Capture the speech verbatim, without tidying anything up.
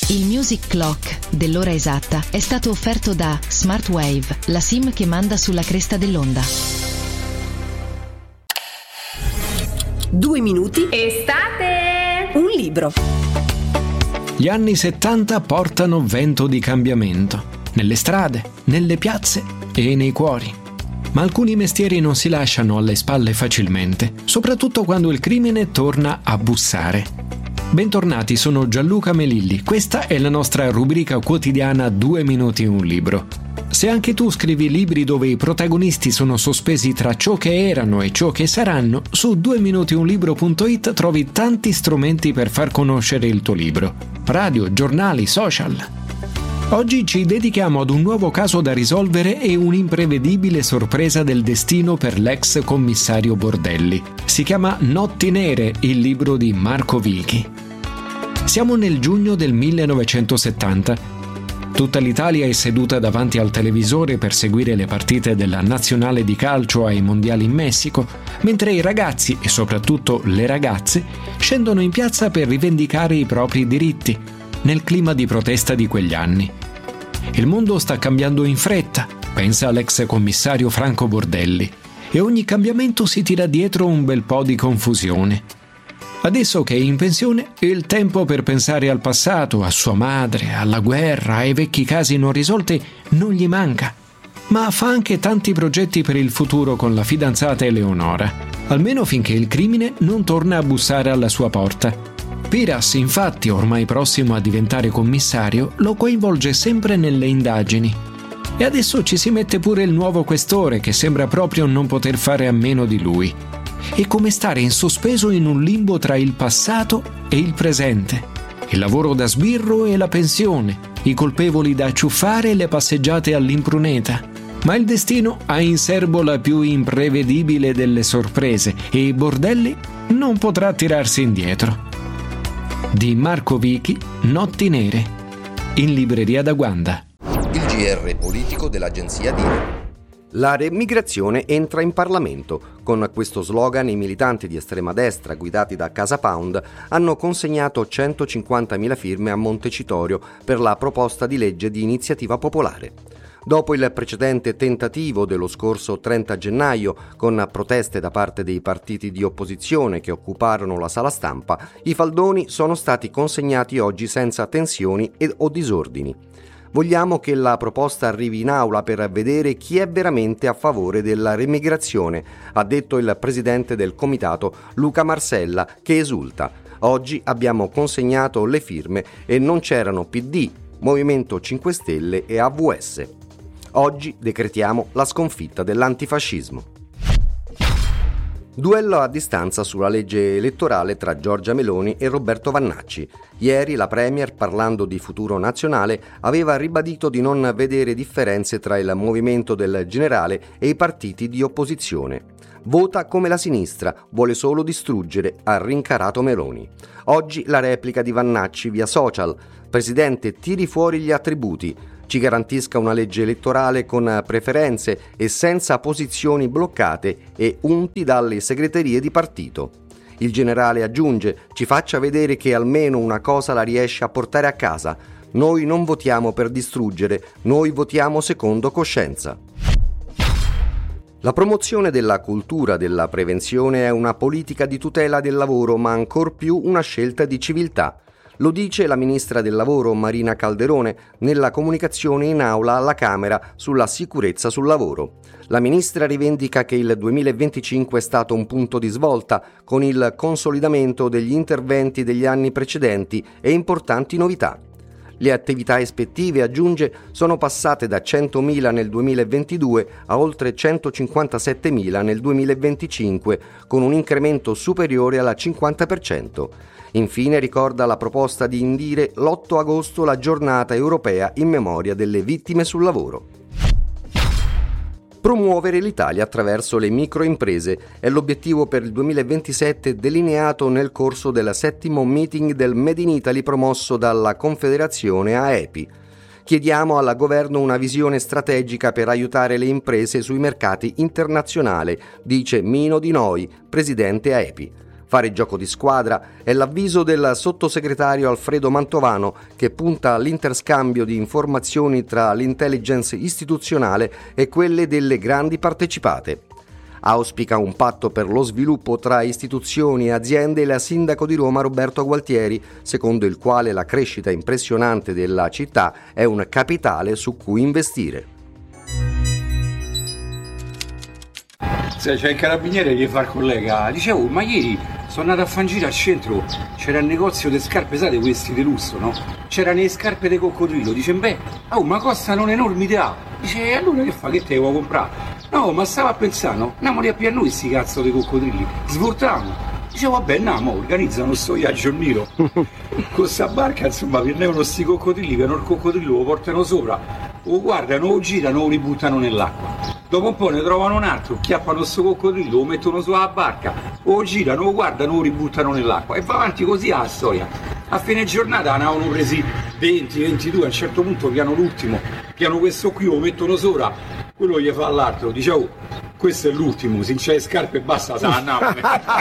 Il Music Clock dell'ora esatta è stato offerto da Smartwave, la SIM che manda sulla cresta dell'onda. Due minuti. Estate! Un libro. Gli anni settanta portano vento di cambiamento, nelle strade, nelle piazze e nei cuori. Ma alcuni mestieri non si lasciano alle spalle facilmente, soprattutto quando il crimine torna a bussare. Bentornati, sono Gianluca Melilli. Questa è la nostra rubrica quotidiana Due minuti un libro. Se anche tu scrivi libri dove i protagonisti sono sospesi tra ciò che erano e ciò che saranno, su due minuti un libro punto it trovi tanti strumenti per far conoscere il tuo libro. Radio, giornali, social. Oggi ci dedichiamo ad un nuovo caso da risolvere e un'imprevedibile sorpresa del destino per l'ex commissario Bordelli. Si chiama Notti Nere, il libro di Marco Vichi. Siamo nel giugno del millenovecentosettanta. Tutta l'Italia è seduta davanti al televisore per seguire le partite della nazionale di calcio ai mondiali in Messico, mentre i ragazzi e soprattutto le ragazze scendono in piazza per rivendicare i propri diritti, nel clima di protesta di quegli anni. Il mondo sta cambiando in fretta, pensa l'ex commissario Franco Bordelli, e ogni cambiamento si tira dietro un bel po' di confusione. Adesso che è in pensione, il tempo per pensare al passato, a sua madre, alla guerra, ai vecchi casi non risolti non gli manca. Ma fa anche tanti progetti per il futuro con la fidanzata Eleonora, almeno finché il crimine non torna a bussare alla sua porta. Piras, infatti, ormai prossimo a diventare commissario, lo coinvolge sempre nelle indagini. E adesso ci si mette pure il nuovo questore, che sembra proprio non poter fare a meno di lui. È come stare in sospeso in un limbo tra il passato e il presente. Il lavoro da sbirro e la pensione, i colpevoli da acciuffare e le passeggiate all'impruneta. Ma il destino ha in serbo la più imprevedibile delle sorprese e Bordelli non potrà tirarsi indietro. Di Marco Vichi, Notti Nere, in libreria da Guanda. Il G R politico dell'agenzia Dire. La remigrazione entra in Parlamento. Con questo slogan i militanti di estrema destra guidati da Casa Pound hanno consegnato centocinquantamila firme a Montecitorio per la proposta di legge di iniziativa popolare. Dopo il precedente tentativo dello scorso trenta gennaio, con proteste da parte dei partiti di opposizione che occuparono la sala stampa, i faldoni sono stati consegnati oggi senza tensioni e o disordini. Vogliamo che la proposta arrivi in aula per vedere chi è veramente a favore della remigrazione, ha detto il presidente del comitato Luca Marsella, che esulta. Oggi abbiamo consegnato le firme e non c'erano P D, Movimento cinque Stelle e A V S. Oggi decretiamo la sconfitta dell'antifascismo. Duello a distanza sulla legge elettorale tra Giorgia Meloni e Roberto Vannacci. Ieri la Premier, parlando di futuro nazionale, aveva ribadito di non vedere differenze tra il movimento del generale e i partiti di opposizione. Vota come la sinistra, vuole solo distruggere, ha rincarato Meloni. Oggi la replica di Vannacci via social. Presidente, tiri fuori gli attributi. Ci garantisca una legge elettorale con preferenze e senza posizioni bloccate e unti dalle segreterie di partito. Il generale aggiunge: ci faccia vedere che almeno una cosa la riesce a portare a casa. Noi non votiamo per distruggere, noi votiamo secondo coscienza. La promozione della cultura della prevenzione è una politica di tutela del lavoro, ma ancor più una scelta di civiltà. Lo dice la ministra del lavoro Marina Calderone nella comunicazione in aula alla Camera sulla sicurezza sul lavoro. La ministra rivendica che il duemilaventicinque è stato un punto di svolta con il consolidamento degli interventi degli anni precedenti e importanti novità. Le attività ispettive, aggiunge, sono passate da centomila nel duemilaventidue a oltre centocinquantasettemila nel duemilaventicinque, con un incremento superiore al cinquanta per cento. Infine ricorda la proposta di indire l'otto agosto la giornata europea in memoria delle vittime sul lavoro. Promuovere l'Italia attraverso le microimprese è l'obiettivo per il duemilaventisette delineato nel corso del settimo meeting del Made in Italy promosso dalla Confederazione A E P I. Chiediamo al governo una visione strategica per aiutare le imprese sui mercati internazionali, dice Mino Di Noi, presidente A E P I. Fare gioco di squadra è l'avviso del sottosegretario Alfredo Mantovano, che punta all'interscambio di informazioni tra l'intelligence istituzionale e quelle delle grandi partecipate. Auspica un patto per lo sviluppo tra istituzioni e aziende la sindaco di Roma Roberto Gualtieri, secondo il quale la crescita impressionante della città è un capitale su cui investire. C'è il carabiniere che fa il collega, dicevo, ma ieri sono andato a fare un giro al centro, c'era il negozio di scarpe, sai, questi di lusso, no? C'erano le scarpe di coccodrillo, dice, beh, oh, ma costano un'enormità. Dice, allora che fa, che te devo comprare? No, ma stavo a pensare, no? Andiamo lì a più a noi sti cazzo di coccodrilli, svoltiamo. Dicevo, vabbè, andiamo, organizzano sto viaggio in Nilo. Con sta barca, insomma, prendevano sti coccodrilli, che il coccodrillo lo portano sopra, lo guardano, lo girano, lo ributtano nell'acqua. Dopo un po' ne trovano un altro, chiappano sto coccodrillo, lo mettono sulla barca, lo girano, lo guardano, lo ributtano nell'acqua. E va avanti così la storia. A fine giornata ne avevano presi venti ventidue, a un certo punto piano l'ultimo, piano questo qui, lo mettono sopra, quello gli fa all'altro, dice, oh, questo è l'ultimo, se non c'è le scarpe basta, sa, andiamo.